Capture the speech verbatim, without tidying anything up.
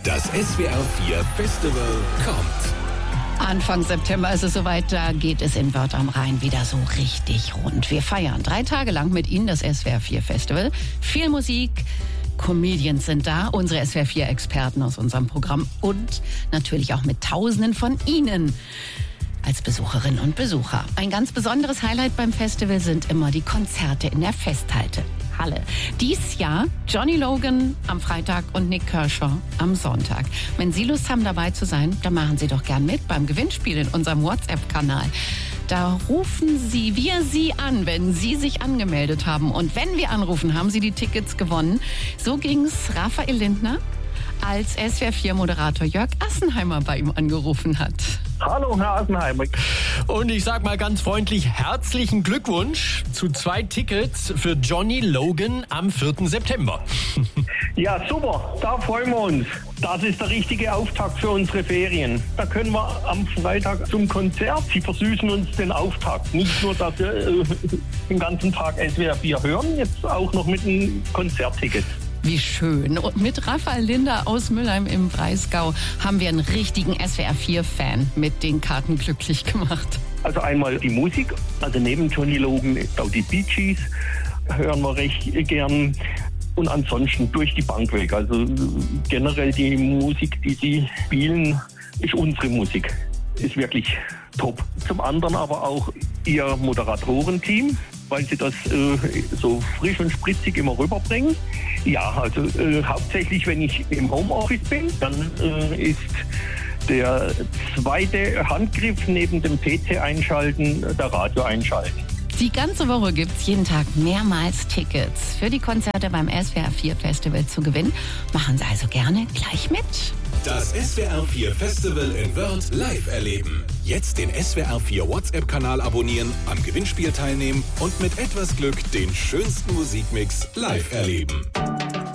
Das S W R vier Festival kommt. Anfang September ist es soweit, da geht es in Wörth am Rhein wieder so richtig rund. Wir feiern drei Tage lang mit Ihnen das S W R vier Festival. Viel Musik, Comedians sind da, unsere S W R vier Experten aus unserem Programm und natürlich auch mit Tausenden von Ihnen als Besucherinnen und Besucher. Ein ganz besonderes Highlight beim Festival sind immer die Konzerte in der Festhalle. Dies Jahr Johnny Logan am Freitag und Nik Kershaw am Sonntag. Wenn Sie Lust haben, dabei zu sein, dann machen Sie doch gern mit beim Gewinnspiel in unserem WhatsApp-Kanal. Da rufen Sie, wir Sie an, wenn Sie sich angemeldet haben. Und wenn wir anrufen, haben Sie die Tickets gewonnen. So ging's Raphael Lindner, als S W R vier Moderator Jörg Assenheimer bei ihm angerufen hat. Hallo, Herr Assenheimer. Und ich sag mal ganz freundlich, herzlichen Glückwunsch zu zwei Tickets für Johnny Logan am vierten September. Ja, super, da freuen wir uns. Das ist der richtige Auftakt für unsere Ferien. Da können wir am Freitag zum Konzert. Sie versüßen uns den Auftakt. Nicht nur, dass wir äh, den ganzen Tag S W R vier hören, jetzt auch noch mit einem Konzertticket. Wie schön. Und mit Raphael Lindner aus Mülheim im Breisgau haben wir einen richtigen S W R vier Fan mit den Karten glücklich gemacht. Also einmal die Musik, also neben Johnny Logan auch die Bee Gees hören wir recht gern. Und ansonsten durch die Bank weg. Also generell die Musik, die sie spielen, ist unsere Musik. Ist wirklich top. Zum anderen aber auch ihr Moderatorenteam, weil sie das äh, so frisch und spritzig immer rüberbringen. Ja, also äh, hauptsächlich, wenn ich im Homeoffice bin, dann äh, ist der zweite Handgriff neben dem P C einschalten, der Radio einschalten. Die ganze Woche gibt's jeden Tag mehrmals Tickets für die Konzerte beim S W R vier Festival zu gewinnen. Machen Sie also gerne gleich mit. Das S W R vier Festival in Wörth live erleben. Jetzt den S W R vier WhatsApp-Kanal abonnieren, am Gewinnspiel teilnehmen und mit etwas Glück den schönsten Musikmix live erleben.